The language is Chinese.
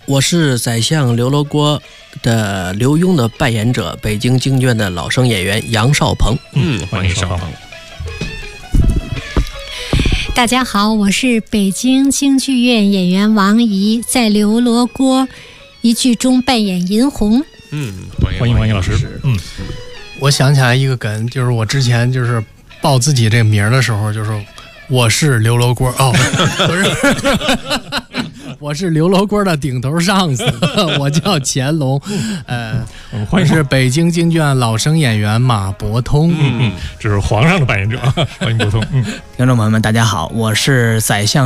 我是宰相刘罗锅的刘墉的扮演者，北京京剧院的老生演员杨少鹏。 欢迎少鹏。 大家好，我是北京京剧院演员王怡，在刘罗锅一剧中扮演银红。 欢迎王怡老师。 我想起来一个梗，就是我之前就是报自己这个名的时候，就是我是刘罗锅不是。我是刘罗锅的顶头上司，我叫乾隆，我是北京京剧院老生演员马伯通， 这是皇上的扮演者，欢迎伯通。 听众朋友们，大家好，我是宰相